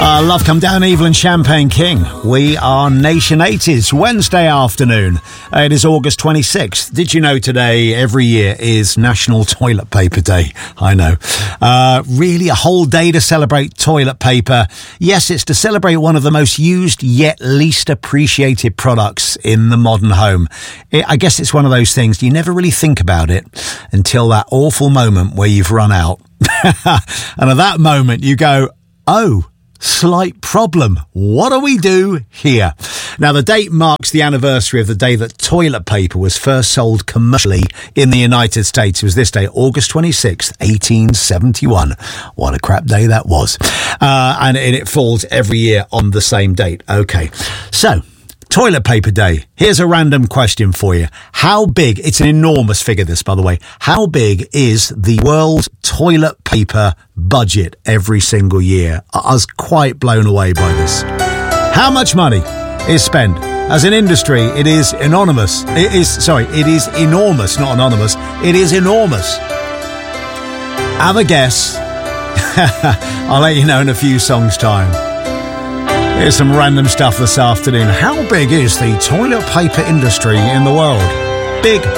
Love Come Down, Evil and Champagne King. We are Nation 80s, Wednesday afternoon. It is August 26th. Did you know today, every year, is National Toilet Paper Day? I know. Really a whole day to celebrate toilet paper. Yes, it's to celebrate one of the most used yet least appreciated products in the modern home. I guess it's one of those things, you never really think about it until that awful moment where you've run out. And at that moment you go, oh, slight problem. What do we do here? Now, the date marks the anniversary of the day that toilet paper was first sold commercially in the United States. It was this day, August 26th, 1871. What a crap day that was. And it falls every year on the same date. Okay, so Toilet Paper Day. Here's a random question for you. How big, it's an enormous figure this, by the way, how big is the world toilet paper budget every single year? I was quite blown away by this. How much money is spent? As an industry, it is anonymous. It is enormous, not anonymous. It is enormous. Have a guess. I'll let you know in a few songs' time. Here's some random stuff this afternoon. How big is the toilet paper industry in the world? Big.